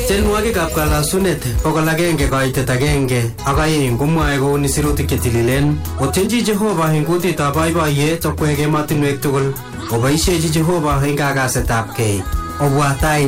Tienwogikab kalasunet 100 koitet 1 ak 2 komwae kouni sirutik chetililen. Otyenji Jehova eng kutitab boiboiyet okwek emotinwek tugul. Oboisiechi Jehova eng kagasetab kei. Obwa tai